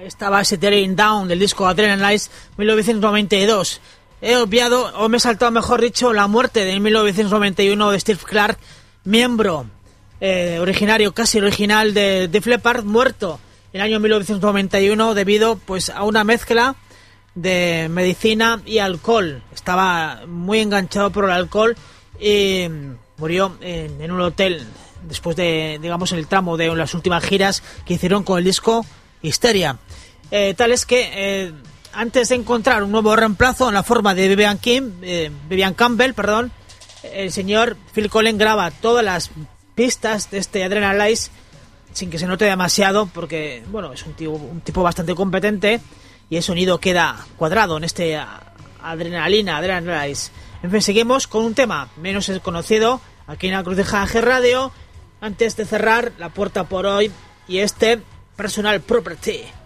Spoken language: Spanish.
estaba ese Tearing Down del disco Adrenalize 1992. He obviado, o me he saltado mejor dicho, la muerte de 1991 de Steve Clark, miembro originario, casi original de Def Leppard, muerto en el año 1991 debido pues a una mezcla de medicina y alcohol. Estaba muy enganchado por el alcohol y murió en un hotel después de, digamos, el tramo de las últimas giras que hicieron con el disco Hysteria. Tal es que antes de encontrar un nuevo reemplazo en la forma de Vivian Campbell, el señor Phil Collen graba todas las pistas de este Adrenalize sin que se note demasiado, porque bueno, es un tipo bastante competente y el sonido queda cuadrado en este Adrenalize. En fin, seguimos con un tema menos conocido aquí en la Cruceja G Radio, antes de cerrar la puerta por hoy, y este Personal Property.